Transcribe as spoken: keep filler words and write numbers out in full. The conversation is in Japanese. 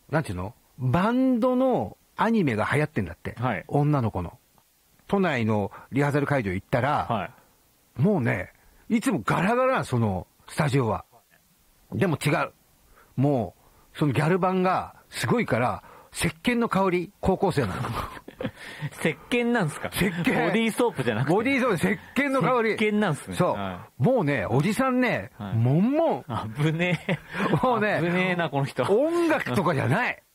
なんていうのバンドのアニメが流行ってんだって。はい、女の子の。都内のリハーサル会場行ったら、はい、もうね、いつもガラガラなそのスタジオは。でも違う。もう、そのギャル版がすごいから、石鹸の香り、高校生なの。 石鹸なんすか？ 石鹸。 ボディーソープじゃなくて。 ボディーソープ、石鹸の香り。 石鹸なんすね。 そう。 はい、 もうね、おじさんね、はい、もんもん。 危ねえ。 もうね、 危ねえな、この人。 音楽とかじゃない。